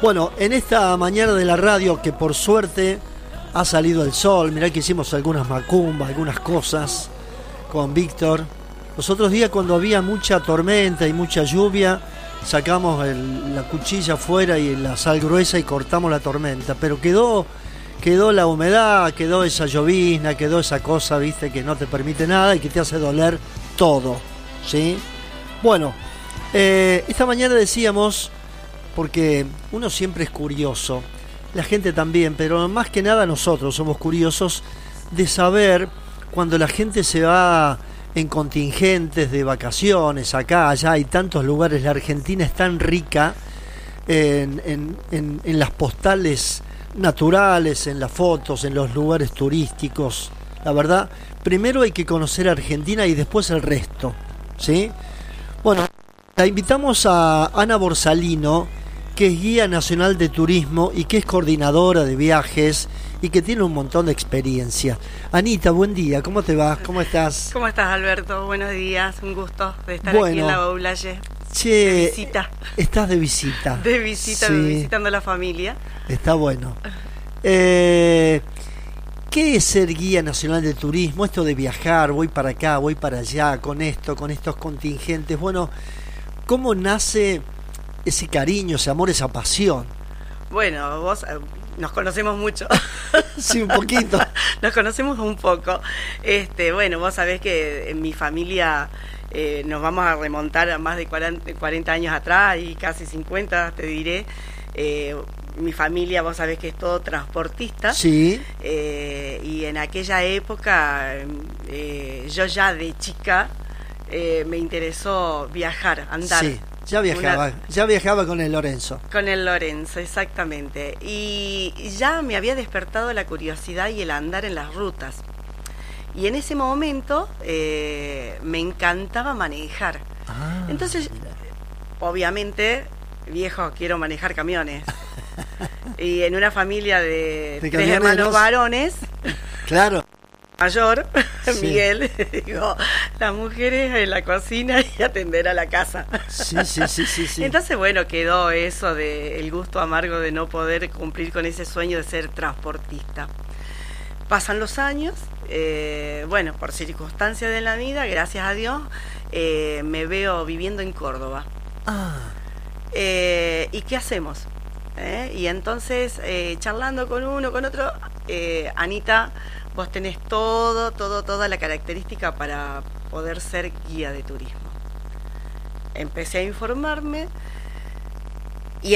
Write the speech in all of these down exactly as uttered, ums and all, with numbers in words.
Bueno, en esta mañana de la radio, que por suerte ha salido el sol, mirá que hicimos algunas macumbas, algunas cosas con Víctor. Los otros días, cuando había mucha tormenta y mucha lluvia, sacamos el, la cuchilla afuera y la sal gruesa y cortamos la tormenta, pero quedó quedó la humedad, quedó esa llovizna, quedó esa cosa, viste, que no te permite nada y que te hace doler todo, ¿sí? Bueno, eh, esta mañana decíamos, porque uno siempre es curioso, la gente también, pero más que nada nosotros somos curiosos de saber cuando la gente se va en contingentes de vacaciones, acá, allá, hay tantos lugares, la Argentina es tan rica en, en, en, en las postales naturales, en las fotos, en los lugares turísticos. La verdad, primero hay que conocer Argentina y después el resto, ¿sí? Bueno, la invitamos a Ana Borsalino, que es guía nacional de turismo y que es coordinadora de viajes y que tiene un montón de experiencia. Anita, buen día, ¿cómo te va? ¿Cómo estás? ¿Cómo estás, Alberto? Buenos días, un gusto de estar bueno, aquí en la Baulaye. Che, de visita. Estás de visita. De visita, sí. visitando a la familia. Está bueno. Eh, ¿Qué es ser guía nacional de turismo? Esto de viajar, voy para acá, voy para allá, con esto, con estos contingentes. Bueno, ¿cómo nace ese cariño, ese amor, esa pasión? Bueno, vos eh, nos conocemos mucho. Sí, un poquito. Nos conocemos un poco. Este, bueno, vos sabés que en mi familia eh, nos vamos a remontar a más de cuarenta años atrás y casi cincuenta, te diré. Eh, mi familia, vos sabés que es todo transportista. Sí. Eh, y en aquella época, eh, yo ya de chica eh, me interesó viajar, andar. Sí. Ya viajaba, Una... ya viajaba con el Lorenzo. Con el Lorenzo, exactamente. Y ya me había despertado la curiosidad y el andar en las rutas. Y en ese momento eh, me encantaba manejar. Ah, Entonces, mira. obviamente, viejo, quiero manejar camiones. Y en una familia de, de tres hermanos varones. Claro. Mayor, sí. Miguel, digo, las mujeres en la cocina y atender a la casa. Sí, sí, sí, sí, sí. Entonces, bueno, quedó eso de el gusto amargo de no poder cumplir con ese sueño de ser transportista. Pasan los años, eh, bueno, por circunstancias de la vida, gracias a Dios, eh, me veo viviendo en Córdoba. Ah. Eh, ¿Y qué hacemos? ¿Eh? Y entonces, eh, charlando con uno, con otro, eh, Anita, vos tenés todo, todo, toda la característica para poder ser guía de turismo. Empecé a informarme y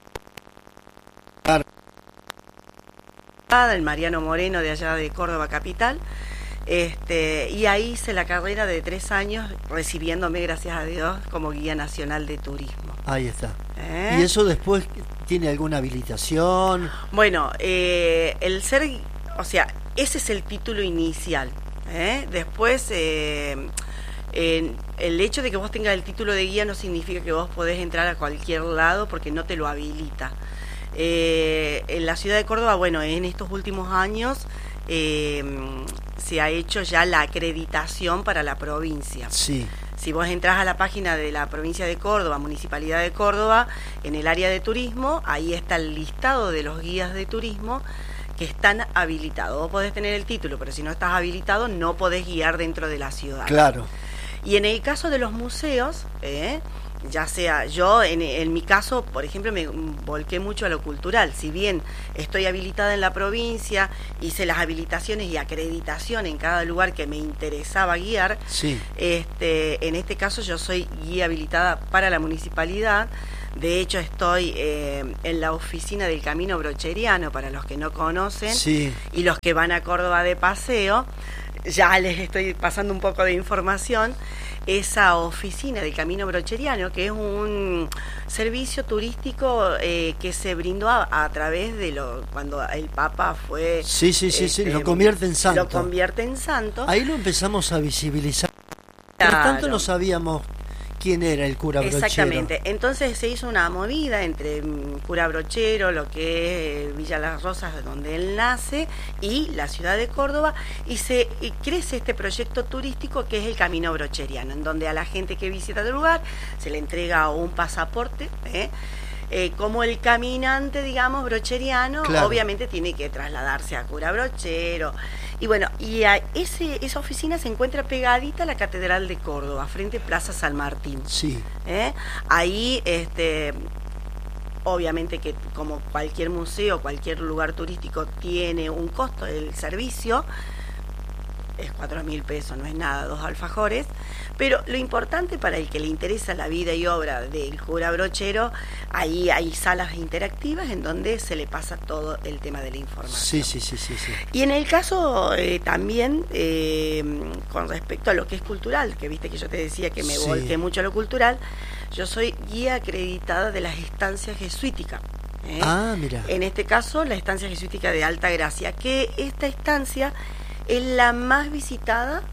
el Mariano Moreno de allá de Córdoba capital, este, y ahí hice la carrera de tres años recibiéndome, gracias a Dios, como guía nacional de turismo. Ahí está. ¿Eh? ¿Y eso después tiene alguna habilitación? Bueno, eh, el ser, o sea, ese es el título inicial. ¿eh? Después, eh, eh, el hecho de que vos tengas el título de guía no significa que vos podés entrar a cualquier lado porque no te lo habilita. Eh, en la ciudad de Córdoba, bueno, en estos últimos años eh, se ha hecho ya la acreditación para la provincia. Sí. Si vos entrás a la página de la provincia de Córdoba, Municipalidad de Córdoba, en el área de turismo, ahí está el listado de los guías de turismo que están habilitados. Vos podés tener el título, pero si no estás habilitado no podés guiar dentro de la ciudad. Claro. Y en el caso de los museos, eh, ya sea yo, en, en mi caso, por ejemplo, me volqué mucho a lo cultural. Si bien estoy habilitada en la provincia, hice las habilitaciones y acreditación en cada lugar que me interesaba guiar. Sí. Este, en este caso yo soy guía habilitada para la municipalidad. De hecho, estoy eh, en la oficina del Camino Brocheriano, para los que no conocen, sí. Y los que van a Córdoba de paseo, ya les estoy pasando un poco de información. Esa oficina del Camino Brocheriano, que es un servicio turístico eh, que se brindó a, a través de lo cuando el Papa fue... Sí, sí, sí, este, sí, lo convierte en santo. Lo convierte en santo. Ahí lo empezamos a visibilizar. Por Claro. tanto no sabíamos quién era el cura Brochero. Exactamente. Entonces se hizo una movida entre um, cura Brochero, lo que es Villa Las Rosas, donde él nace, y la ciudad de Córdoba, y se y crece este proyecto turístico que es el Camino Brocheriano, en donde a la gente que visita el lugar se le entrega un pasaporte, ¿eh? Eh, como el caminante, digamos, brocheriano, claro. obviamente tiene que trasladarse a Cura Brochero. Y bueno, y a ese, esa oficina se encuentra pegadita a la Catedral de Córdoba, frente a Plaza San Martín. Sí. ¿Eh? Ahí, este, obviamente que como cualquier museo, cualquier lugar turístico tiene un costo del servicio, es cuatro mil pesos, no es nada, dos alfajores, pero lo importante para el que le interesa la vida y obra del cura Brochero, ahí hay salas interactivas en donde se le pasa todo el tema de la información. Sí, sí, sí, sí, sí. Y en el caso eh, también, eh, con respecto a lo que es cultural, que viste que yo te decía que me sí. volqué mucho a lo cultural, yo soy guía acreditada de las estancias jesuíticas. ¿eh? Ah, mira. En este caso, la estancia jesuítica de Alta Gracia, que esta estancia es la más visitada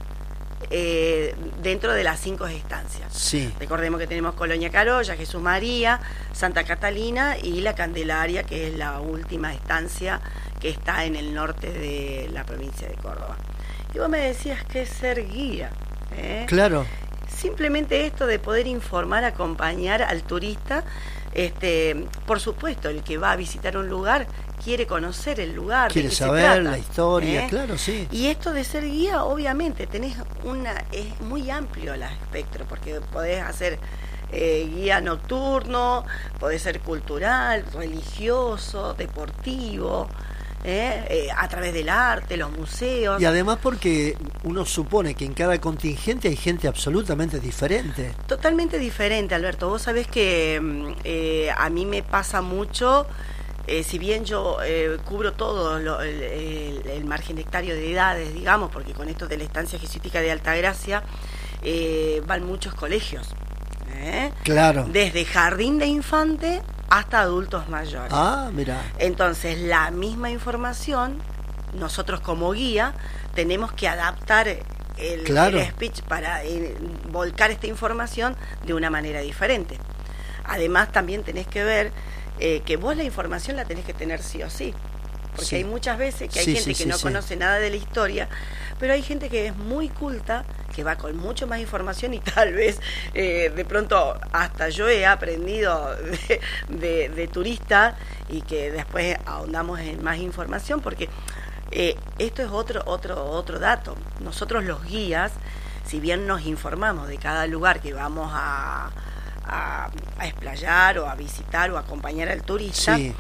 eh, dentro de las cinco estancias. Sí. Recordemos que tenemos Colonia Carolla, Jesús María, Santa Catalina y La Candelaria, que es la última estancia que está en el norte de la provincia de Córdoba. Y vos me decías que es ser guía. ¿eh? Claro. Simplemente esto de poder informar, acompañar al turista. Este, por supuesto, el que va a visitar un lugar quiere conocer el lugar, quiere de qué saber se trata, la historia, ¿eh? claro, sí. Y esto de ser guía, obviamente, tenés una, es muy amplio el espectro, porque podés hacer eh, guía nocturno, podés ser cultural, religioso, deportivo, ¿eh? Eh, a través del arte, los museos. Y además porque uno supone que en cada contingente hay gente absolutamente diferente. Totalmente diferente, Alberto. Vos sabés que eh, a mí me pasa mucho, eh, si bien yo eh, cubro todo lo, el, el, el margen hectáreo de edades, digamos, porque con esto de la estancia jesuítica de Altagracia eh, van muchos colegios. ¿eh? Claro. Desde jardín de infante hasta adultos mayores. Ah, mira. Entonces, la misma información, nosotros como guía, tenemos que adaptar el, claro. el speech para eh, volcar esta información de una manera diferente. Además, también tenés que ver eh, que vos la información la tenés que tener sí o sí. Porque sí. hay muchas veces que hay sí, gente sí, que sí, no sí. conoce nada de la historia, pero hay gente que es muy culta, que va con mucho más información y tal vez eh, de pronto hasta yo he aprendido de, de, de turista y que después ahondamos en más información porque eh, esto es otro, otro, otro dato. Nosotros los guías, si bien nos informamos de cada lugar que vamos a, a, a explayar o a visitar o a acompañar al turista, sí.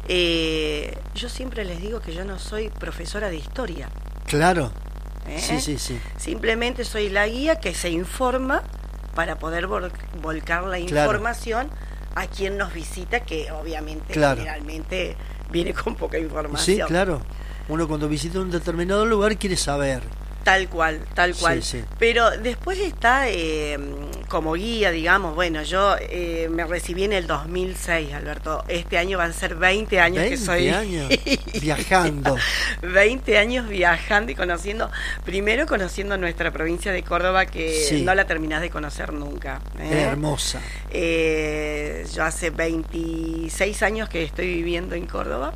Eh, yo siempre les digo que yo no soy profesora de historia. Claro. ¿eh? Sí, sí, sí. Simplemente soy la guía que se informa para poder vol- volcar la claro. información a quien nos visita, que obviamente claro. generalmente viene con poca información. Sí, claro. Uno cuando visita un determinado lugar quiere saber. Tal cual, tal cual. Sí, sí. Pero después está eh, como guía, digamos, bueno, yo eh, me recibí en el dos mil seis, Alberto. Este año van a ser veinte años veinte que soy... años viajando. veinte años viajando y conociendo, primero conociendo nuestra provincia de Córdoba, que sí. no la terminás de conocer nunca. ¿eh? Es hermosa. Eh, yo hace veintiséis años que estoy viviendo en Córdoba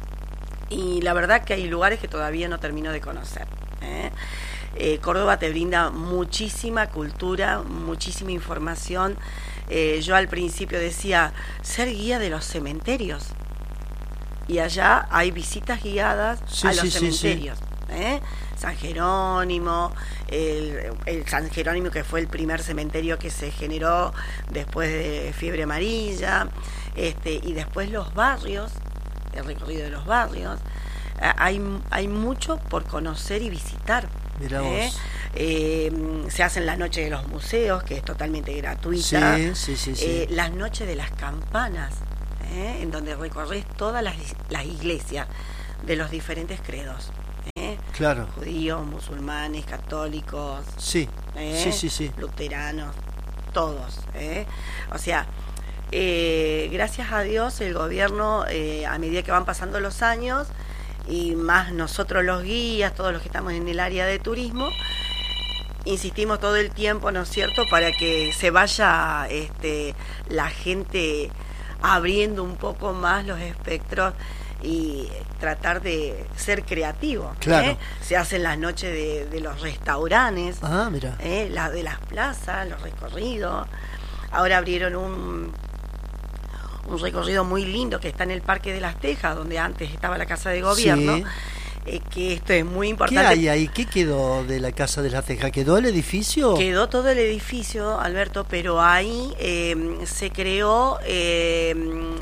y la verdad que hay lugares que todavía no termino de conocer. ¿eh? Eh, Córdoba te brinda muchísima cultura, muchísima información. Eh, yo al principio decía, ser guía de los cementerios. Y allá hay visitas guiadas sí, a los sí, cementerios. Sí, sí. ¿eh? San Jerónimo, el, el San Jerónimo que fue el primer cementerio que se generó después de Fiebre Amarilla, este, y después los barrios, el recorrido de los barrios. Hay, hay mucho por conocer y visitar. Mirá ¿eh? vos. Eh, se hacen las noches de los museos, que es totalmente gratuita. Sí, sí, sí, sí. Eh, las noches de las campanas, ¿eh? en donde recorres todas las, las iglesias de los diferentes credos. ¿eh? Claro. Judíos, musulmanes, católicos, sí. ¿eh? Sí, sí, sí. luteranos, todos. ¿eh? O sea, eh, gracias a Dios el gobierno, eh, a medida que van pasando los años, y más nosotros los guías, todos los que estamos en el área de turismo, insistimos todo el tiempo, ¿no es cierto?, para que se vaya este, la gente abriendo un poco más los espectros y tratar de ser creativo. Claro. ¿eh? Se hacen las noches de, de los restaurantes, ah, mira. ¿eh? la de las plazas, los recorridos. Ahora abrieron un un recorrido muy lindo que está en el Parque de las Tejas, donde antes estaba la Casa de Gobierno. Sí. Eh, que esto es muy importante. ¿Qué hay ahí? ¿Qué quedó de la Casa de las Tejas? ¿Quedó el edificio? Quedó todo el edificio, Alberto, pero ahí eh, se creó eh,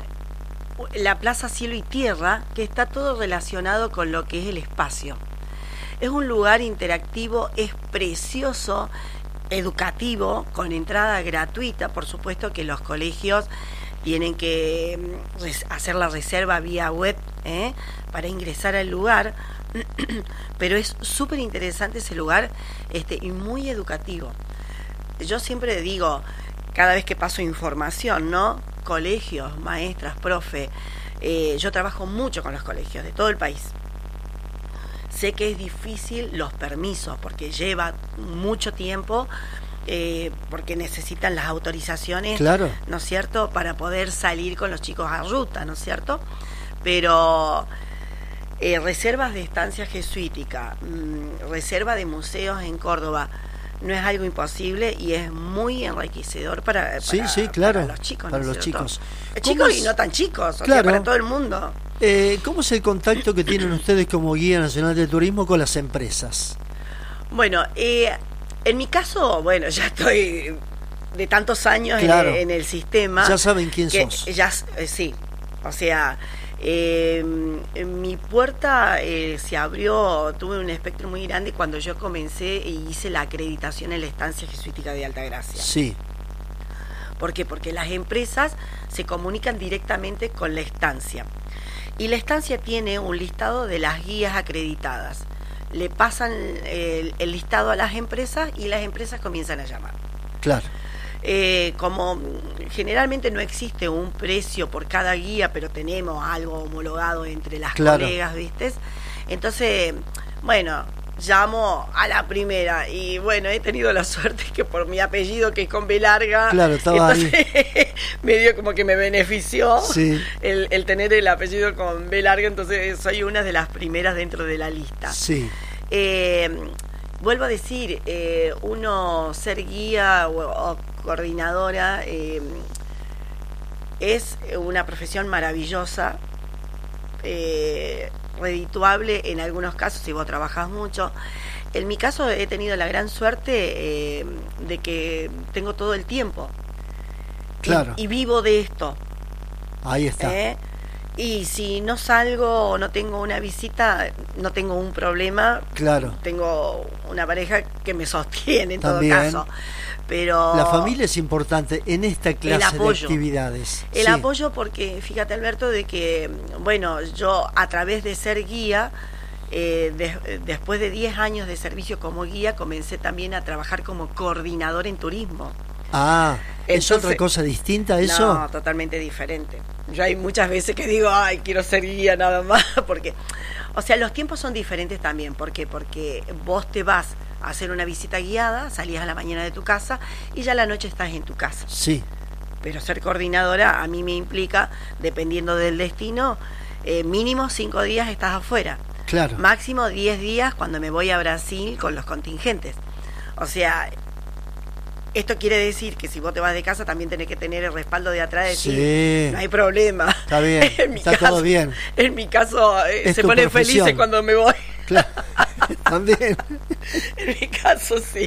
la Plaza Cielo y Tierra, que está todo relacionado con lo que es el espacio. Es un lugar interactivo, es precioso, educativo, con entrada gratuita. Por supuesto que los colegios tienen que hacer la reserva vía web ¿eh? para ingresar al lugar, pero es súper interesante ese lugar este, y muy educativo. Yo siempre digo, cada vez que paso información, ¿no? Colegios, maestras, profe, eh, yo trabajo mucho con los colegios de todo el país. Sé que es difícil los permisos, porque lleva mucho tiempo, Eh, porque necesitan las autorizaciones, claro. ¿no es cierto?, para poder salir con los chicos a ruta, ¿no es cierto? Pero eh, reservas de estancia jesuítica, mmm, reserva de museos en Córdoba, no es algo imposible y es muy enriquecedor para, para, sí, sí, claro, para los chicos, para ¿no es los cierto? chicos. Chicos es? Y no tan chicos, o claro. sea, para todo el mundo. Eh, ¿Cómo es el contacto que tienen ustedes como Guía Nacional de Turismo con las empresas? Bueno, eh, en mi caso, bueno, ya estoy de tantos años claro. en, en el sistema. Ya saben quién que sos. Ya, eh, sí, o sea, eh, mi puerta eh, se abrió, tuve un espectro muy grande cuando yo comencé y hice la acreditación en la estancia jesuítica de Altagracia. Sí. ¿Por qué? Porque las empresas se comunican directamente con la estancia. Y la estancia tiene un listado de las guías acreditadas. Le pasan el, el listado a las empresas y las empresas comienzan a llamar. Claro. Eh, como generalmente no existe un precio por cada guía, pero tenemos algo homologado entre las claro. colegas, ¿viste? Entonces, bueno, llamo a la primera y bueno, he tenido la suerte que por mi apellido, que es con B larga, claro, estaba entonces ahí. medio como que me benefició sí. el, el tener el apellido con B larga, entonces soy una de las primeras dentro de la lista. Sí. Eh, vuelvo a decir, eh, uno ser guía o, o coordinadora eh, es una profesión maravillosa, eh, redituable en algunos casos si vos trabajás mucho. En mi caso he tenido la gran suerte eh, de que tengo todo el tiempo. Claro. Y, y vivo de esto. Ahí está. ¿Eh? Y si no salgo o no tengo una visita, no tengo un problema. Claro. Tengo una pareja que me sostiene en También. todo caso. Pero la familia es importante en esta clase de actividades. El sí. apoyo, porque fíjate, Alberto, de que, bueno, yo a través de ser guía, eh, de, después de diez años de servicio como guía, comencé también a trabajar como coordinador en turismo. Ah, ¿es Entonces, otra cosa distinta eso? No, totalmente diferente. Yo hay muchas veces que digo, ay, quiero ser guía nada más, porque, o sea, los tiempos son diferentes también. ¿Por qué? Porque vos te vas a hacer una visita guiada, salías a la mañana de tu casa y ya a la noche estás en tu casa. Sí. Pero ser coordinadora a mí me implica, dependiendo del destino, eh, mínimo cinco días estás afuera. Claro. Máximo diez días cuando me voy a Brasil con los contingentes. O sea, esto quiere decir que si vos te vas de casa también tenés que tener el respaldo de atrás de decir, sí. no hay problema. Está bien, está caso, todo bien. En mi caso eh, se ponen profesión. felices cuando me voy. Claro. También. En mi caso sí.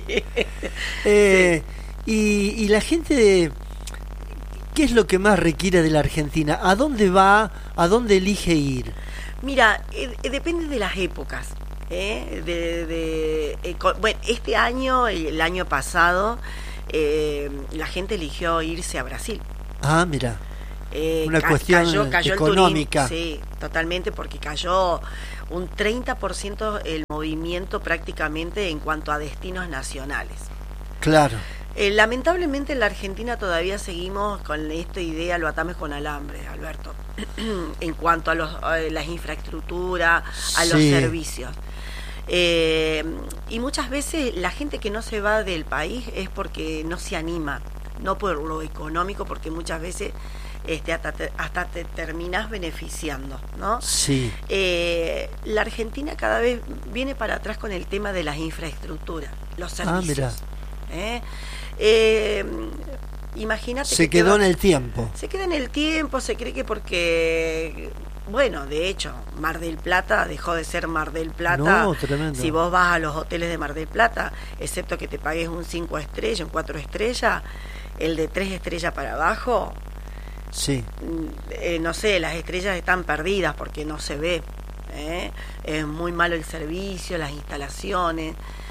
Eh, sí. Y, y la gente, ¿qué es lo que más requiere de la Argentina? ¿A dónde va? ¿A dónde elige ir? Mira, eh, eh, depende de las épocas. ¿eh? De, de, eh, con, bueno, este año, el año pasado, eh, la gente eligió irse a Brasil. Ah, mira. Eh, Una ca cuestión cayó, cayó económica. El turismo, sí, totalmente, porque cayó un treinta por ciento el movimiento prácticamente en cuanto a destinos nacionales. Claro. Eh, lamentablemente en la Argentina todavía seguimos con esta idea, lo atames con alambre, Alberto, en cuanto a, los, a las infraestructuras, a sí. los servicios. Eh, y muchas veces la gente que no se va del país es porque no se anima, no por lo económico, porque muchas veces este, hasta, te, hasta te terminás beneficiando, ¿no? Sí. Eh, la Argentina cada vez viene para atrás con el tema de las infraestructuras, los servicios. Ah, mira. ¿Eh? Eh, imagínate Se que quedó va, en el tiempo. Se queda en el tiempo, se cree que porque... Bueno, de hecho, Mar del Plata dejó de ser Mar del Plata. No, tremendo. Si vos vas a los hoteles de Mar del Plata, excepto que te pagues un cinco estrellas, un cuatro estrellas, el de tres estrellas para abajo, sí. eh, no sé, las estrellas están perdidas porque no se ve. ¿eh? Es muy malo el servicio, las instalaciones.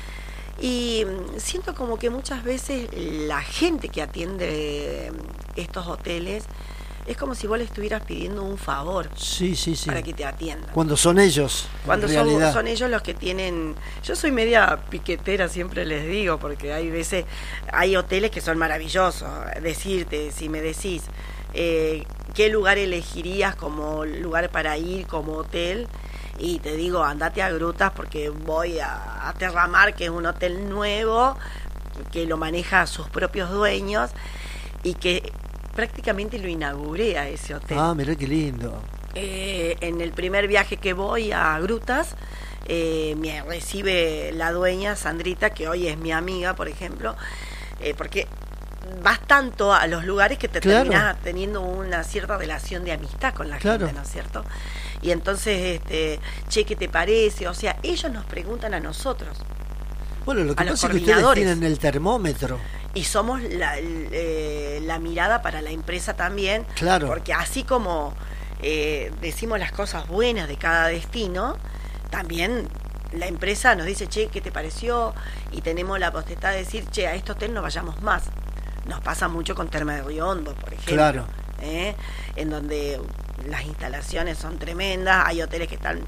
Y siento como que muchas veces la gente que atiende estos hoteles es como si vos le estuvieras pidiendo un favor, sí, sí, sí, para que te atiendan. Cuando son ellos, Cuando en son, realidad. son ellos los que tienen... Yo soy media piquetera, siempre les digo, porque hay veces, hay hoteles que son maravillosos. Decirte, si me decís eh, qué lugar elegirías como lugar para ir, como hotel, y te digo, andate a Grutas porque voy a, a Terramar, que es un hotel nuevo, que lo maneja sus propios dueños, y que prácticamente lo inauguré a ese hotel. Ah, mirá qué lindo. Eh, en el primer viaje que voy a Grutas, eh, me recibe la dueña, Sandrita, que hoy es mi amiga, por ejemplo, eh, porque vas tanto a los lugares que te claro. terminás teniendo una cierta relación de amistad con la claro. gente, ¿no es cierto? Y entonces, este, che, ¿qué te parece? O sea, ellos nos preguntan a nosotros. Bueno, lo que a los pasa es que ustedes coordinadores. tienen el termómetro. Y somos la, eh, la mirada para la empresa también, Claro. porque así como eh, decimos las cosas buenas de cada destino, también la empresa nos dice, che, ¿qué te pareció? Y tenemos la potestad de decir, che, a este hotel no vayamos más. Nos pasa mucho con Termas de Río Hondo, por ejemplo, Claro. ¿eh? En donde las instalaciones son tremendas, hay hoteles que están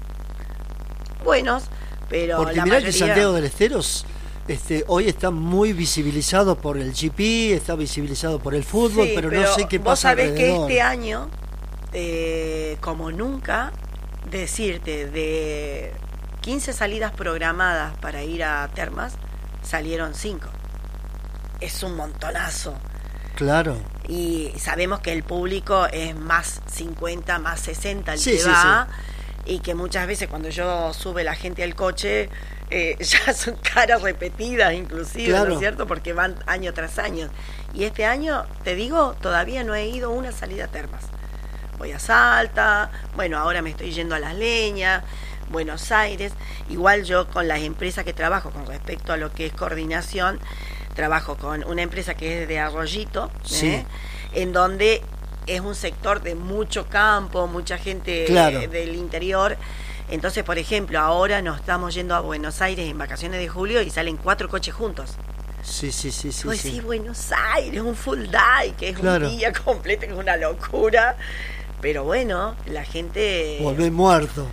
buenos, pero Porque la mirá mayoría... que Santiago del Estero este, hoy está muy visibilizado por el G P, está visibilizado por el fútbol, Sí, pero, pero no sé qué vos pasa sabés alrededor. que este año, eh, como nunca, decirte, de quince salidas programadas para ir a Termas, salieron cinco. Es un montonazo. Claro. Y sabemos que el público es más cincuenta, más sesenta el Sí, que sí, va, y que muchas veces cuando yo sube la gente al coche, eh, ya son caras repetidas inclusive, Claro. ¿no es cierto? Porque van año tras año. Y este año, te digo, todavía no he ido a una salida a Termas. Voy a Salta, bueno, ahora me estoy yendo a Las Leñas, Buenos Aires. Igual yo con las empresas que trabajo con respecto a lo que es coordinación, trabajo con una empresa que es de Arroyito, Sí. ¿eh? En donde es un sector de mucho campo, mucha gente Claro. eh, del interior. Entonces, por ejemplo, ahora nos estamos yendo a Buenos Aires en vacaciones de julio y salen cuatro coches juntos. Sí, sí, sí, sí. Pues sí. sí, Buenos Aires, un full day, que es Claro. un día completo, que es una locura. Pero bueno, la gente... Volvé muerto.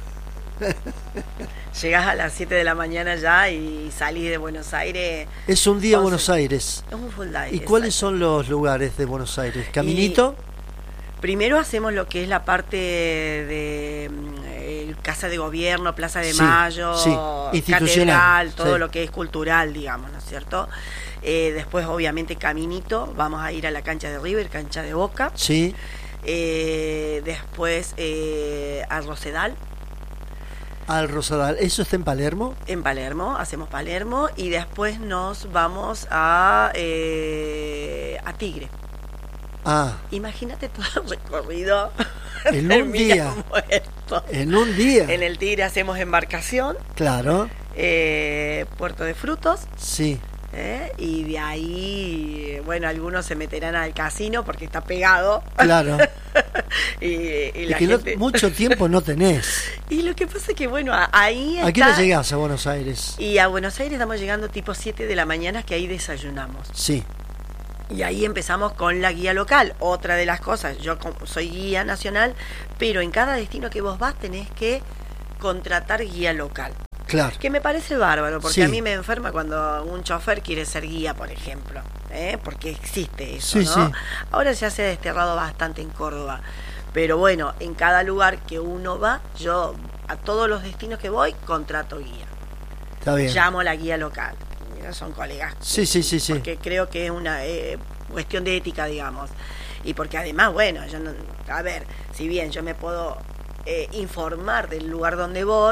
Llegás a las siete de la mañana ya y salís de Buenos Aires. Es un día once. Buenos Aires. Es un full day. ¿Y cuáles exacto. son los lugares de Buenos Aires? ¿Caminito? Primero hacemos lo que es la parte de mm, el Casa de Gobierno, Plaza de Sí, Mayo, sí, institucional, Catedral, todo sí. lo que es cultural, digamos, ¿no es cierto? Eh, después, obviamente, caminito, vamos a ir a la cancha de River, cancha de Boca. Sí. Eh, después eh, a Rosedal, Al Rosadal. ¿Eso está en Palermo? en Palermo, hacemos Palermo, y después nos vamos a, eh, a Tigre. Ah, Imagínate todo el recorrido. En un día. Terminamos esto. en un día. En el Tigre hacemos embarcación, Claro. eh, Puerto de Frutos, Sí. ¿eh? Y de ahí, bueno, algunos se meterán al casino porque está pegado. Claro. y, y Y la que no- gente... mucho tiempo no tenés. Y lo que pasa es que, bueno, a- ahí ¿A qué está... hora llegás a Buenos Aires? Y a Buenos Aires estamos llegando tipo siete de la mañana, que ahí desayunamos. Sí. Y ahí empezamos con la guía local. Otra de las cosas, yo como soy guía nacional, pero en cada destino que vos vas tenés que contratar guía local. Claro. Que me parece bárbaro, porque Sí. a mí me enferma cuando un chofer quiere ser guía, por ejemplo, ¿eh? Porque existe eso, Sí, ¿no? sí. Ahora ya se ha desterrado bastante en Córdoba, pero bueno, en cada lugar que uno va, yo a todos los destinos que voy, contrato guía. Está bien. Llamo a la guía local. Mira, son colegas. Sí, sí, sí, sí. Porque creo que es una eh, cuestión de ética, digamos. Y porque además, bueno, yo no, a ver, si bien yo me puedo eh, informar del lugar donde voy,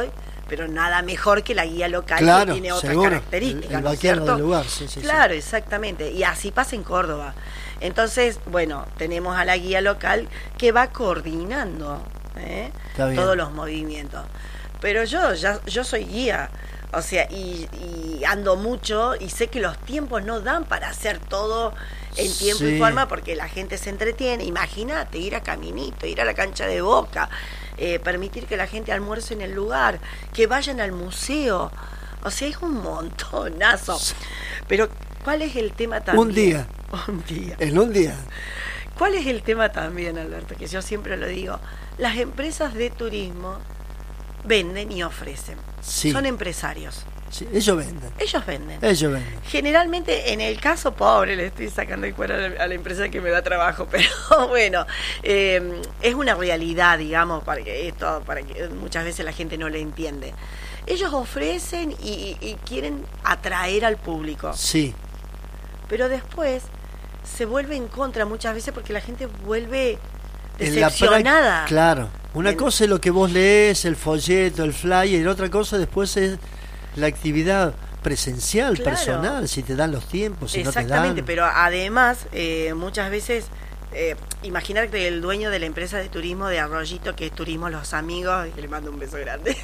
pero nada mejor que la guía local, claro, que tiene otras seguro. características. El, el ¿no es vaquero cierto? del lugar, sí, sí, claro, sí. exactamente. Y así pasa en Córdoba. Entonces, bueno, tenemos a la guía local que va coordinando ¿eh? todos los movimientos. Pero yo ya yo soy guía, o sea, y, y ando mucho y sé que los tiempos no dan para hacer todo en tiempo sí. y forma, porque la gente se entretiene. Imagínate, ir a Caminito, ir a la cancha de Boca, eh, permitir que la gente almuerce en el lugar, que vayan al museo. O sea, es un montonazo. Pero, ¿cuál es el tema también? Un día. Un día. En un día. ¿Cuál es el tema también, Alberto? Que yo siempre lo digo. Las empresas de turismo venden y ofrecen. Sí. Son empresarios. Sí, ellos venden. Ellos venden. Ellos venden. Generalmente, en el caso pobre, le estoy sacando el cuero a la, a la empresa que me da trabajo, pero bueno, eh, es una realidad, digamos, para que esto, para que muchas veces la gente no le entiende. Ellos ofrecen y, y quieren atraer al público. Sí. Pero después se vuelve en contra muchas veces porque la gente vuelve En la decepcionada. pra- claro. Una en... cosa es lo que vos lees, el folleto, el flyer, y otra cosa después es la actividad presencial, claro. personal, si te dan los tiempos, si exactamente, no te dan. Pero además, eh, muchas veces, eh, imaginar que el dueño de la empresa de turismo de Arroyito, que es Turismo Los Amigos, que le mando un beso grande,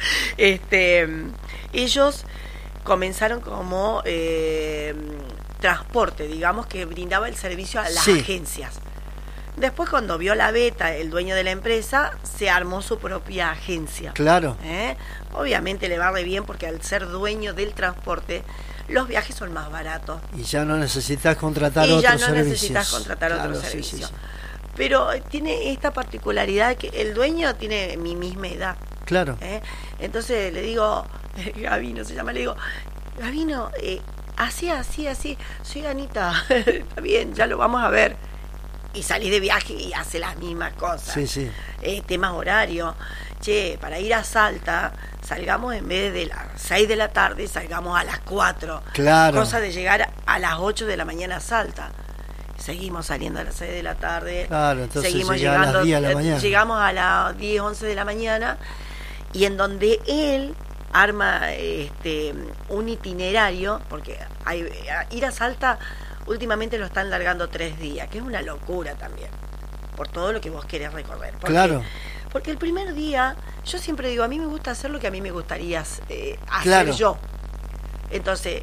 este, ellos comenzaron como eh, transporte, digamos, que brindaba el servicio a las sí. agencias. Después, cuando vio la beta, el dueño de la empresa se armó su propia agencia. Claro. ¿Eh? Obviamente le va re bien porque al ser dueño del transporte, los viajes son más baratos. Y ya no necesitas contratar y otros ya no servicios. necesitas contratar claro, otro sí, servicio. sí, sí. Pero tiene esta particularidad que el dueño tiene mi misma edad. Claro. ¿Eh? Entonces le digo, Gabino se llama, le digo, Gabino, eh, así, así, así, soy Anita, está bien, ya lo vamos a ver. Y salís de viaje y hace las mismas cosas. Sí, sí. Eh, temas horarios. Che, para ir a Salta, salgamos en vez de las seis de la tarde, salgamos a las cuatro. Claro. Cosa de llegar a las ocho de la mañana a Salta. Seguimos saliendo a las seis de la tarde. Claro, entonces seguimos llega llegando, a las diez de la mañana. Llegamos a las diez, once de la mañana. Y en donde él arma este un itinerario, porque hay, ir a Salta últimamente lo están largando tres días, que es una locura también, por todo lo que vos querés recorrer. Porque, claro. Porque el primer día, yo siempre digo, a mí me gusta hacer lo que a mí me gustaría eh, hacer claro. yo. Entonces,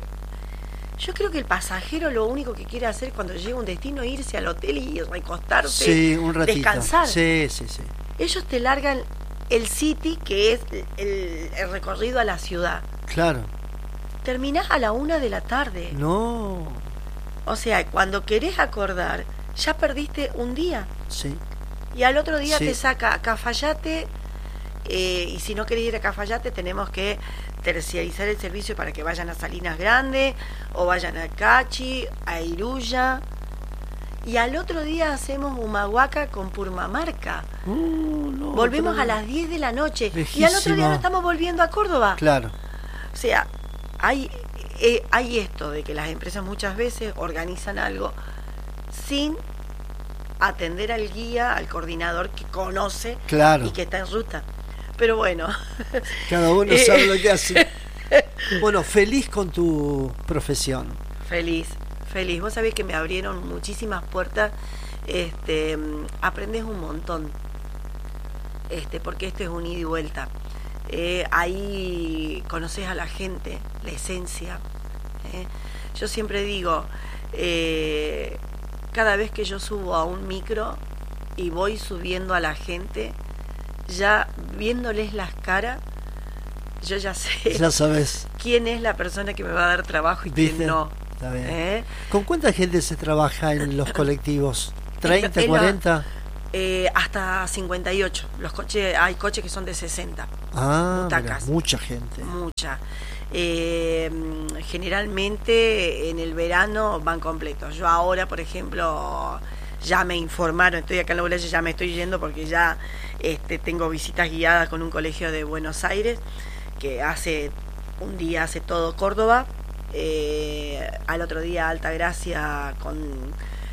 yo creo que el pasajero lo único que quiere hacer cuando llega a un destino es irse al hotel y recostarse, sí, un ratito. descansar. Sí, sí, sí. Ellos te largan el city, que es el, el recorrido a la ciudad. Claro. Terminás a la una de la tarde. No. O sea, cuando querés acordar, ya perdiste un día. Sí. Y al otro día sí. te saca a Cafayate, eh, y si no querés ir a Cafayate, tenemos que terciarizar el servicio para que vayan a Salinas Grande, o vayan a Cachi, a Iruya. Y al otro día hacemos Humahuaca con Purmamarca. Uh, no, Volvemos pero... a las diez de la noche. Lejísimo. Y al otro día no estamos volviendo a Córdoba. Claro. O sea, hay... Eh, hay esto de que las empresas muchas veces organizan algo sin atender al guía, al coordinador que conoce claro. y que está en ruta. Pero bueno. Cada uno sabe lo que hace. Bueno, feliz con tu profesión. Feliz, feliz. Vos sabés que me abrieron muchísimas puertas. Este, aprendes un montón. Este, porque esto es un ida y vuelta. Eh, ahí conoces a la gente, la esencia. ¿eh? Yo siempre digo, eh, cada vez que yo subo a un micro y voy subiendo a la gente, ya viéndoles las caras, yo ya sé ya sabes quién es la persona que me va a dar trabajo y ¿viste? quién no. Está bien. ¿eh? ¿Con cuánta gente se trabaja en los colectivos? ¿treinta, En la- cuarenta? Eh, hasta cincuenta y ocho. Los coches, hay coches que son de sesenta. Ah, mira, butacas. mucha gente. Mucha. Eh, generalmente en el verano van completos. Yo ahora, por ejemplo, ya me informaron, estoy acá en la Bolaya, ya me estoy yendo porque ya este, tengo visitas guiadas con un colegio de Buenos Aires que hace un día hace todo Córdoba, eh, al otro día Altagracia con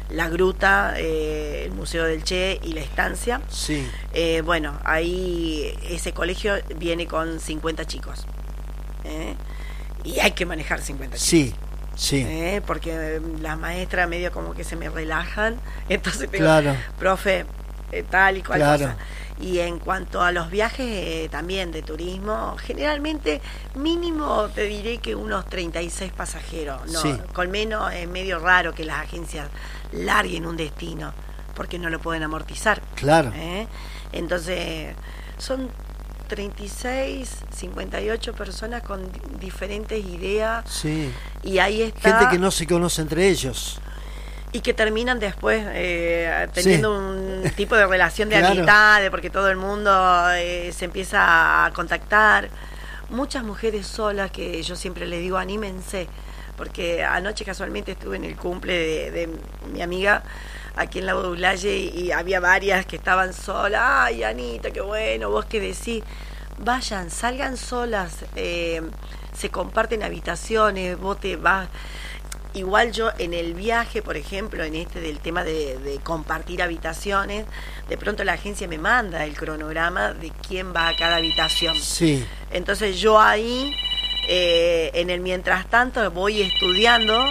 la Gruta, eh, el Museo del Che y la Estancia. Sí. Eh, bueno, ahí ese colegio viene con cincuenta chicos. ¿eh? Y hay que manejar cincuenta chicos. Sí, sí. ¿eh? Porque las maestras medio como que se me relajan. Entonces tengo, Claro. profe, eh, tal y cual Claro. cosa. Y en cuanto a los viajes eh, también de turismo, generalmente mínimo te diré que unos treinta y seis pasajeros. No, Sí. con menos es medio raro que las agencias larguen un destino, porque no lo pueden amortizar. Claro. ¿eh? Entonces, son treinta y seis, cincuenta y ocho personas con di- diferentes ideas. Sí. Y ahí está. Gente que no se conoce entre ellos. Y que terminan después eh, teniendo Sí. un tipo de relación de Claro. amistad, de porque todo el mundo eh, se empieza a contactar. Muchas mujeres solas que yo siempre les digo, anímense, porque anoche casualmente estuve en el cumple de, de mi amiga aquí en la Baulalle y, y había varias que estaban solas. Ay, Anita, qué bueno, vos qué decís. Vayan, salgan solas, eh, se comparten habitaciones, vos te vas... Igual yo en el viaje, por ejemplo, en este del tema de, de compartir habitaciones, de pronto la agencia me manda el cronograma de quién va a cada habitación. Sí. Entonces yo ahí, eh, en el mientras tanto, voy estudiando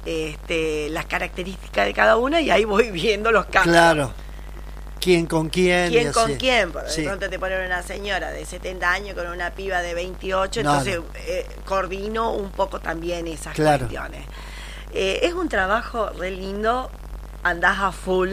este, las características de cada una y ahí voy viendo los cambios. Claro. ¿Quién con quién? ¿Quién y con así. quién? Porque Sí. de pronto te ponen una señora de setenta años con una piba de veintiocho, No, entonces eh, coordino un poco también esas Claro. cuestiones. Eh, es un trabajo re lindo, andás a full.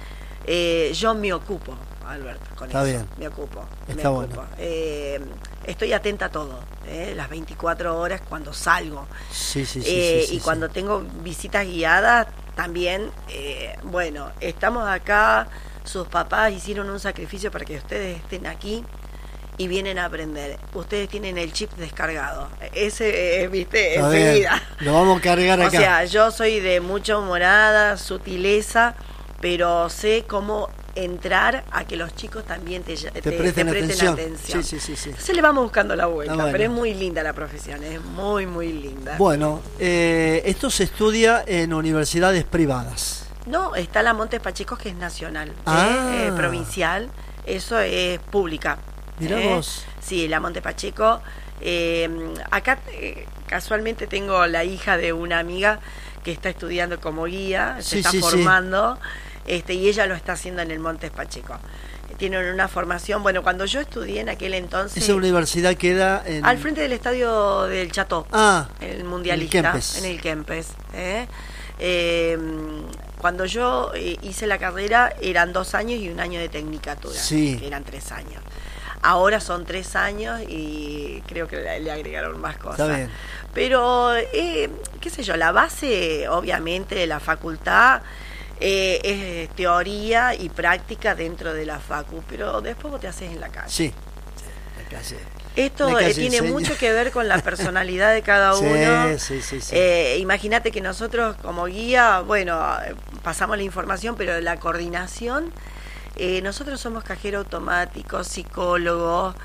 Eh, yo me ocupo, Alberto, con Está eso. bien. Me ocupo. Está me ocupo. bueno. Eh, estoy atenta a todo, eh, las veinticuatro horas cuando salgo. Sí, sí, sí. Eh, sí, sí, y cuando sí. tengo visitas guiadas, también, eh, bueno, estamos acá, sus papás hicieron un sacrificio para que ustedes estén aquí y vienen a aprender. Ustedes tienen el chip descargado. Ese, eh, viste, Está bien. enseguida. Lo vamos a cargar O acá. sea, yo soy de mucha humorada, sutileza, pero sé cómo entrar a que los chicos también te, te, Te presten atención. atención. Sí, sí, sí, sí. Entonces le vamos buscando la vuelta, Ah, bueno. pero es muy linda la profesión, es muy, muy linda. Bueno, eh, esto se estudia en universidades privadas. No, está la Montes Pacheco, que es nacional, Ah. eh, eh, provincial, eso es pública. Mirá ¿eh? vos. Sí, la Montes Pacheco. Eh, acá eh, casualmente tengo la hija de una amiga que está estudiando como guía, se Sí, está sí, sí. formando, este, y ella lo está haciendo en el Montes Pacheco. Tienen una formación, bueno, cuando yo estudié en aquel entonces, Esa universidad queda en... al frente del estadio del Chateau, Ah, el mundialista, en el Kempes. en el Kempes. ¿eh? Eh, cuando yo eh, hice la carrera eran dos años y un año de tecnicatura, Sí. que eran tres años. Ahora son tres años y creo que le, le agregaron más cosas. Está bien. Pero, eh, qué sé yo, la base, obviamente, de la facultad eh, es teoría y práctica dentro de la facu, pero después vos te haces en la calle. sí. La calle. Esto La eh, calle tiene enseña. mucho que ver con la personalidad de cada Sí, uno. sí, sí, sí. Eh, imagínate que nosotros como guía, bueno, eh, pasamos la información, pero la coordinación, eh, nosotros somos cajero automático, psicólogo,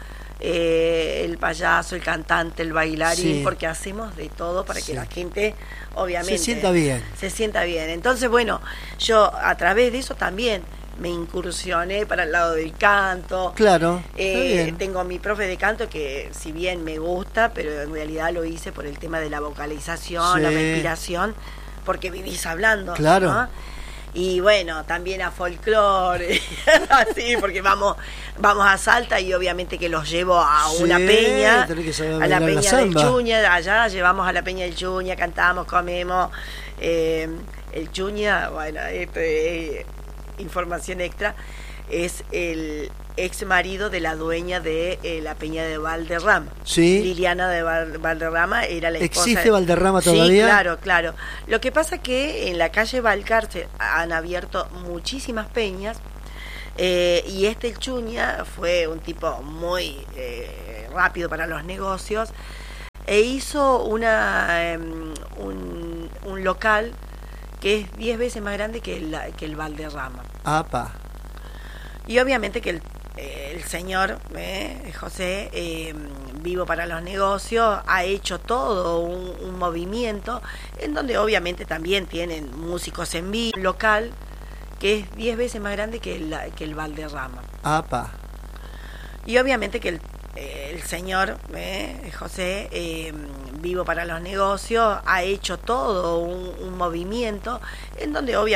eh, el payaso, el cantante, el bailarín, Sí. porque hacemos de todo para Sí. que la gente, obviamente, Se sienta bien. se sienta bien. Entonces, bueno, yo a través de eso también me incursioné para el lado del canto. Claro, está Eh, bien. tengo mi profe de canto que si bien me gusta, pero en realidad lo hice por el tema de la vocalización, Sí. la respiración, porque vivís hablando. Claro. ¿no? Y bueno, también a folclore, así, porque vamos vamos a Salta y obviamente que los llevo a Sí, una peña, tenés que saber a la bailar la peña del samba. Chuña, allá llevamos a la peña del Chuña, cantamos, comemos. Eh, el Chuña, bueno, esto es información extra, es el ex marido de la dueña de eh, la peña de Valderrama. Sí. Liliana de Val- Valderrama era la esposa. ¿Existe de- Valderrama Sí, todavía? claro, claro. Lo que pasa que en la calle Balcar se han abierto muchísimas peñas eh, y este el Chuña fue un tipo muy eh, rápido para los negocios e hizo una em, un, un local que es diez veces más grande que el, que el Valderrama. Apa. Y obviamente que el, eh, el señor eh, José, eh, Vivo para los Negocios, ha hecho todo un, un movimiento en donde obviamente también tienen músicos en vivo, local, que es diez veces más grande que el, que el Valderrama. Apa. Y obviamente que el, eh, el señor eh, José, eh, Vivo para los Negocios, ha hecho todo un, un movimiento en donde obviamente